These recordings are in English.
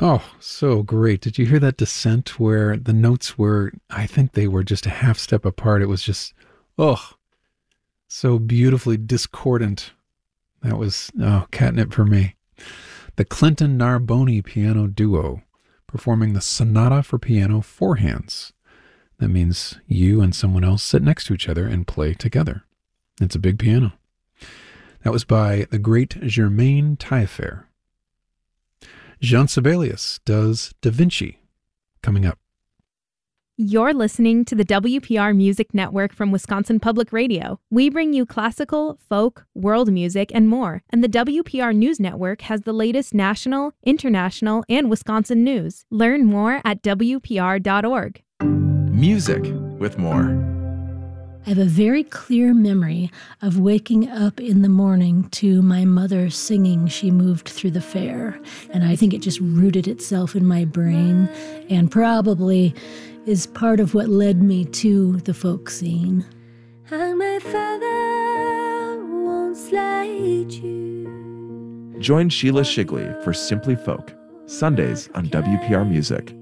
Oh, so great. Did you hear that descent where the notes were, I think they were just a half step apart. It was just, oh, so beautifully discordant. That was, catnip for me. The Clinton Narboni piano duo performing the Sonata for Piano Four Hands. That means you and someone else sit next to each other and play together. It's a big piano. That was by the great Germaine Taillefer. Jean Sibelius does Da Vinci, coming up. You're listening to the WPR Music Network from Wisconsin Public Radio. We bring you classical, folk, world music, and more. And the WPR News Network has the latest national, international, and Wisconsin news. Learn more at WPR.org. Music with more. I have a very clear memory of waking up in the morning to my mother singing She Moved Through the Fair. And I think it just rooted itself in my brain and probably is part of what led me to the folk scene. And my father won't slide you. Join Sheila Shigley for Simply Folk, Sundays on WPR Music.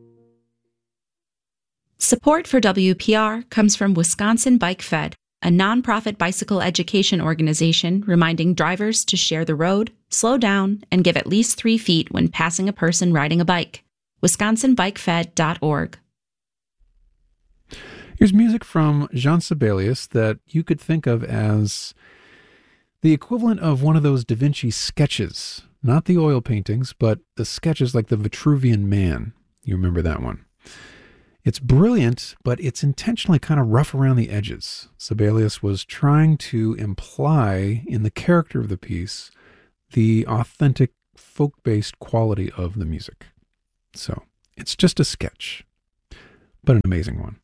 Support for WPR comes from Wisconsin Bike Fed, a nonprofit bicycle education organization reminding drivers to share the road, slow down, and give at least 3 feet when passing a person riding a bike. WisconsinBikeFed.org. Here's music from Jean Sibelius that you could think of as the equivalent of one of those Da Vinci sketches. Not the oil paintings, but the sketches like the Vitruvian Man. You remember that one. It's brilliant, but it's intentionally kind of rough around the edges. Sibelius was trying to imply in the character of the piece the authentic folk-based quality of the music. So it's just a sketch, but an amazing one.